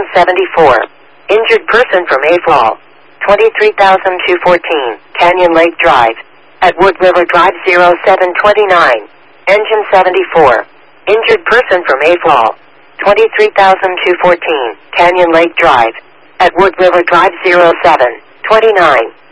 74. Injured person from AFOL. 23,214, Canyon Lake Drive. At Wood River Drive 0729. Engine 74. Injured person from AFOL. 23,214, Canyon Lake Drive. At Wood River Drive 0729.